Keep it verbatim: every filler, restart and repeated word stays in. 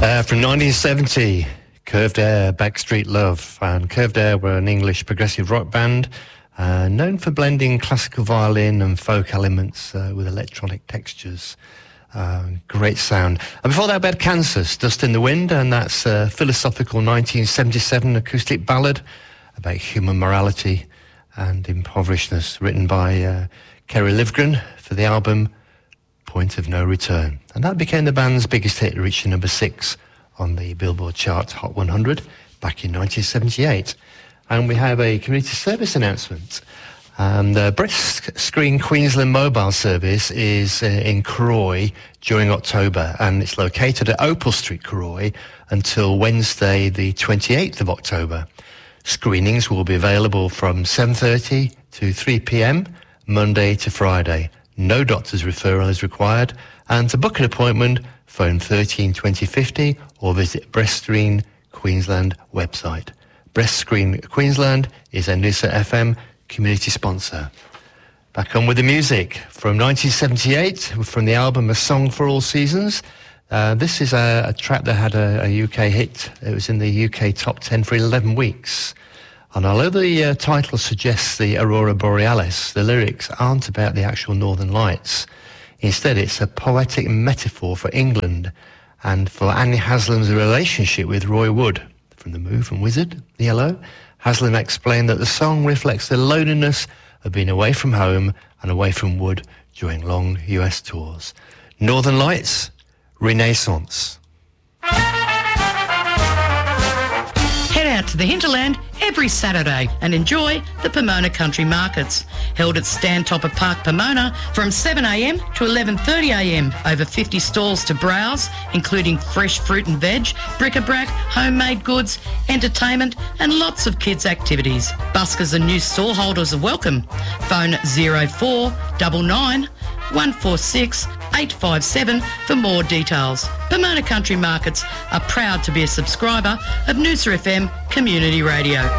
Uh, from nineteen seventy, Curved Air, Backstreet Love. And Curved Air were an English progressive rock band uh, known for blending classical violin and folk elements uh, with electronic textures. Uh, great sound. And before that, we had Kansas, Dust in the Wind, and that's a philosophical nineteen seventy-seven acoustic ballad about human morality and impoverishedness, written by uh, Kerry Livgren for the album Point of No Return. And that became the band's biggest hit, reaching number six on the Billboard chart Hot one hundred back in nineteen seventy-eight. And we have a community service announcement. And the Breast Screen Queensland mobile service is uh, in Croy during October, and it's located at Opal Street, Croy, until Wednesday the twenty-eighth of October. Screenings will be available from seven thirty to three p.m, Monday to Friday. No doctor's referral is required, and to book an appointment, phone thirteen twenty fifty or visit Breast Screen Queensland website. Breast Screen Queensland is a Noosa F M community sponsor. Back on with the music. From nineteen seventy-eight, from the album A Song for All Seasons. Uh, this is a, a track that had a, a U K hit. It was in the U K top ten for eleven weeks. And although the uh, title suggests the Aurora Borealis, the lyrics aren't about the actual Northern Lights. Instead, it's a poetic metaphor for England and for Annie Haslam's relationship with Roy Wood. From The Move and Wizard, Yellow, Haslam explained that the song reflects the loneliness of being away from home and away from Wood during long U S tours. Northern Lights, Renaissance. Head out to the hinterland every Saturday and enjoy the Pomona Country Markets, held at Stantopper Park, Pomona, from seven a.m. to eleven thirty a.m. Over fifty stalls to browse, including fresh fruit and veg, bric-a-brac, homemade goods, entertainment and lots of kids' activities. Buskers and new stall holders are welcome. Phone zero four nine nine, one four six, eight five seven for more details. Pomona Country Markets are proud to be a subscriber of Noosa F M Community Radio.